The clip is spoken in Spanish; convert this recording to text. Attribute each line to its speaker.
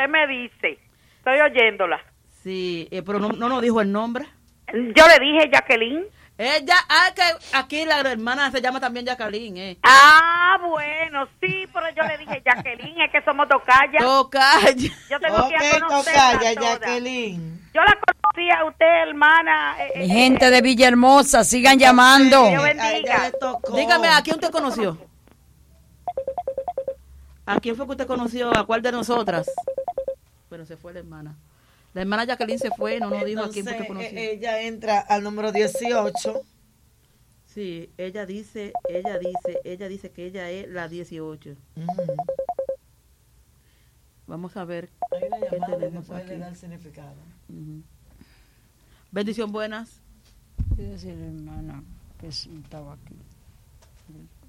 Speaker 1: usted me dice. Estoy oyéndola.
Speaker 2: Sí, pero no nos dijo el nombre.
Speaker 1: Yo le dije Jacqueline.
Speaker 2: Ella, que aquí la hermana se llama también Jacqueline,
Speaker 1: Bueno, sí, pero yo le dije Jacqueline, es que somos tocaya.
Speaker 2: Tocaya.
Speaker 1: Yo tengo que conocerla
Speaker 3: tocaya,
Speaker 1: toda.
Speaker 3: Jacqueling.
Speaker 1: Yo la conocía a usted, hermana.
Speaker 4: Mi gente de Villahermosa, sigan llamando.
Speaker 1: Dios bendiga.
Speaker 2: Dígame, ¿a quién usted conoció? ¿A quién fue que usted conoció? ¿A cuál de nosotras? Bueno, se fue la hermana. La hermana Jacqueline se fue, no nos dijo a quién fue que conoció.
Speaker 3: Ella entra al número 18.
Speaker 2: Sí, ella dice que ella es la 18. Vamos a ver qué tenemos aquí.
Speaker 3: Le da el significado.
Speaker 2: Bendición, buenas.
Speaker 4: Quiero decir, hermana, que estaba aquí.